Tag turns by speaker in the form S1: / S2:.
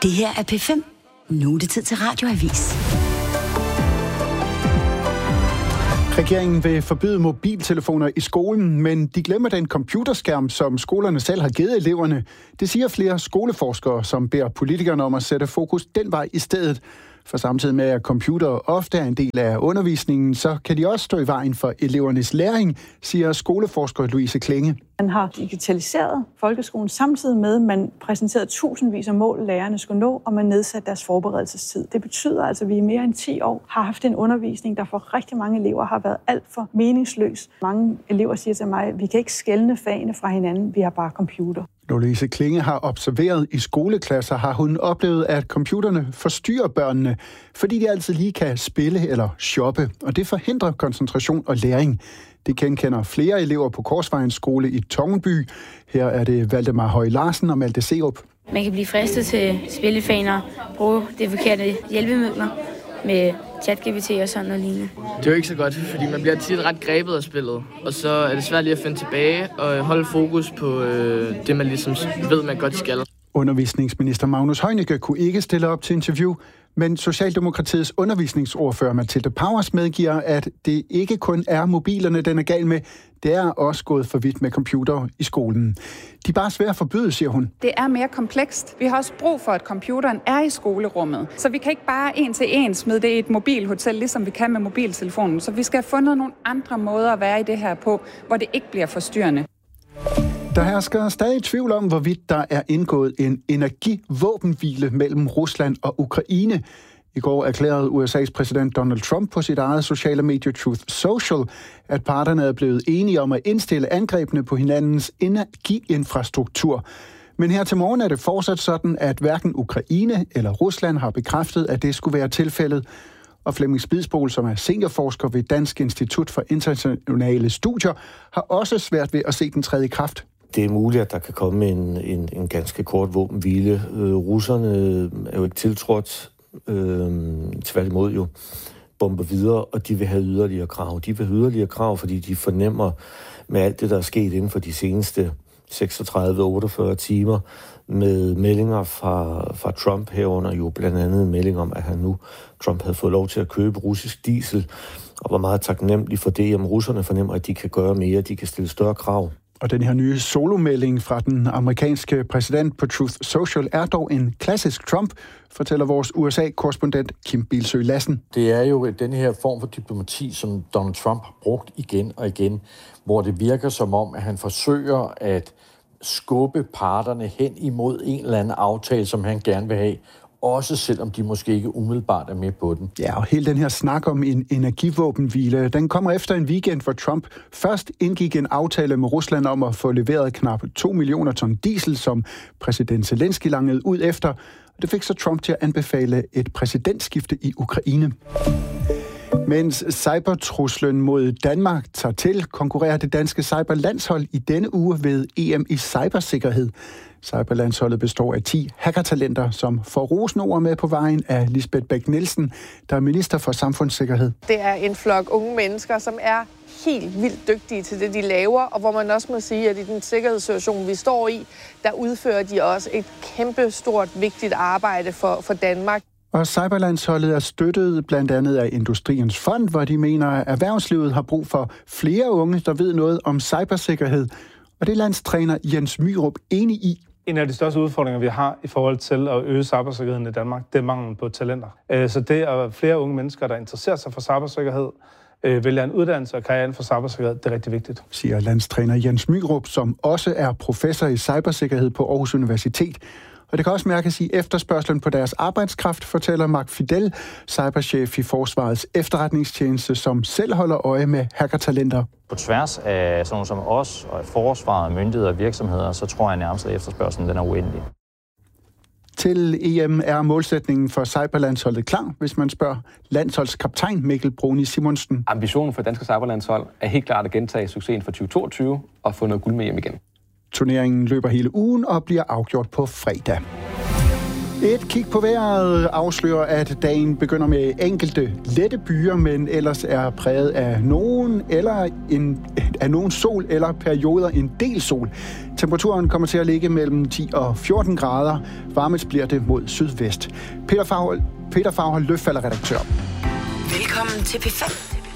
S1: Det her er P5. Nu er det tid til radioavis.
S2: Regeringen vil forbyde mobiltelefoner i skolen, men de glemmer den computerskærm, som skolerne selv har givet eleverne. Det siger flere skoleforskere, som beder politikerne om at sætte fokus den vej i stedet. For samtidig med, at computer ofte er en del af undervisningen, så kan de også stå i vejen for elevernes læring, siger skoleforsker Louise Klinge.
S3: Man har digitaliseret folkeskolen samtidig med, at man præsenterede tusindvis af mål, lærerne skulle nå, og man nedsatte deres forberedelsestid. Det betyder altså, at vi i mere end 10 år har haft en undervisning, der for rigtig mange elever har været alt for meningsløs. Mange elever siger til mig, at vi kan ikke skelne fagene fra hinanden, vi har bare computer.
S2: Louise Klinge har observeret i skoleklasser, har hun oplevet, at computerne forstyrrer børnene, fordi de altid lige kan spille eller shoppe, og det forhindrer koncentration og læring. Det kender flere elever på Korsvejens skole i Tårnby. Her er det Valdemar Høj Larsen og Malte Serup.
S4: Man kan blive fristet til spillefaner, bruge de forkerte hjælpemidler med ChatGPT og sådan noget lignende.
S5: Det er jo ikke så godt, fordi man bliver tit ret grebet af spillet, og så er det svært lige at finde tilbage og holde fokus på det, man ligesom ved, man godt skal.
S2: Undervisningsminister Magnus Heunicke kunne ikke stille op til interview, men Socialdemokratiets undervisningsordfører Mathilde Powers medgiver, at det ikke kun er mobilerne, den er gal med. Det er også gået for vidt med computer i skolen. De er bare svære at forbyde, siger hun.
S6: Det er mere komplekst. Vi har også brug for, at computeren er i skolerummet. Så vi kan ikke bare en til en smide det i et mobilhotel, ligesom vi kan med mobiltelefonen. Så vi skal have fundet nogle andre måder at være i det her på, hvor det ikke bliver forstyrrende.
S2: Der hersker stadig tvivl om, hvorvidt der er indgået en energivåbenhvile mellem Rusland og Ukraine. I går erklærede USA's præsident Donald Trump på sit eget sociale medie Truth Social, at parterne er blevet enige om at indstille angrebene på hinandens energiinfrastruktur. Men her til morgen er det fortsat sådan, at hverken Ukraine eller Rusland har bekræftet, at det skulle være tilfældet. Og Flemming Spidsbol, som er seniorforsker ved Dansk Institut for Internationale Studier, har også svært ved at se den træde i kraft.
S7: Det er muligt, at der kan komme en ganske kort våbenhvile. Russerne er jo ikke tiltrådt, tværtimod jo bomber videre, og de vil have yderligere krav. De vil have yderligere krav, fordi de fornemmer med alt det, der er sket inden for de seneste 36-48 timer, med meldinger fra Trump herunder jo blandt andet en melding om, at Trump havde fået lov til at købe russisk diesel, og var meget taknemmelig for det. Jamen russerne fornemmer, at de kan gøre mere, de kan stille større krav.
S2: Og den her nye solomelding fra den amerikanske præsident på Truth Social er dog en klassisk Trump, fortæller vores USA-korrespondent Kim Bilsøe Lassen.
S8: Det er jo den her form for diplomati, som Donald Trump har brugt igen og igen, hvor det virker som om, at han forsøger at skubbe parterne hen imod en eller anden aftale, som han gerne vil have, også selvom de måske ikke umiddelbart er med på den.
S2: Ja, og hele den her snak om en energivåbenhvile, den kommer efter en weekend, hvor Trump først indgik en aftale med Rusland om at få leveret knap 2 millioner ton diesel, som præsident Zelensky langede ud efter. Og det fik så Trump til at anbefale et præsidentskifte i Ukraine. Mens cybertruslen mod Danmark tager til, konkurrerer det danske cyberlandshold i denne uge ved EM i cybersikkerhed. Cyberlandsholdet består af 10 hackertalenter, som får rosende ord med på vejen af Lisbeth Bech-Nielsen, der er minister for samfundssikkerhed.
S9: Det er en flok unge mennesker, som er helt vildt dygtige til det, de laver, og hvor man også må sige, at i den sikkerhedssituation, vi står i, der udfører de også et kæmpe stort, vigtigt arbejde for Danmark.
S2: Og cyberlandsholdet er støttet blandt andet af Industriens Fond, hvor de mener, at erhvervslivet har brug for flere unge, der ved noget om cybersikkerhed. Og det er landstræner Jens Myrup enig i.
S10: En af de største udfordringer, vi har i forhold til at øge cybersikkerheden i Danmark, det er manglen på talenter. Så det er flere unge mennesker, der interesserer sig for cybersikkerhed, vælger en uddannelse og karriere inden for cybersikkerhed, det er rigtig vigtigt. Siger landstræner Jens Myrup, som også er professor i cybersikkerhed på Aarhus Universitet. Og det kan også mærkes i efterspørgslen på deres arbejdskraft, fortæller Mark Fidel, cyberchef i Forsvarets efterretningstjeneste, som selv holder øje med hackertalenter.
S11: På tværs af sådan som os og forsvaret, myndigheder og virksomheder, så tror jeg nærmest, at efterspørgslen den er uendelig.
S2: Til EM er målsætningen for cyberlandsholdet klar, hvis man spørger landsholdskaptajn Mikkel Bruni Simonsen.
S12: Ambitionen for danske cyberlandshold er helt klart at gentage succesen for 2022 og få noget guld med hjem igen.
S2: Turneringen løber hele ugen og bliver afgjort på fredag. Et kig på vejret afslører, at dagen begynder med enkelte lette byer, men ellers er præget af nogen sol eller perioder en del sol. Temperaturen kommer til at ligge mellem 10 og 14 grader. Varmest bliver det mod sydvest. Peter Faghold, løftfalderredaktør.
S1: Velkommen til P5.